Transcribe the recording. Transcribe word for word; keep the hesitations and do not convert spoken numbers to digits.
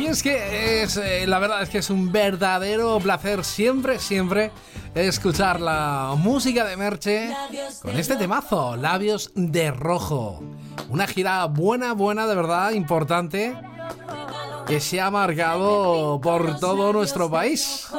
Y es que es, eh, la verdad es que es un verdadero placer siempre, siempre escuchar la música de Merche con este temazo, Labios de Rojo. Una gira buena, buena, de verdad, importante, que se ha marcado por todo nuestro país.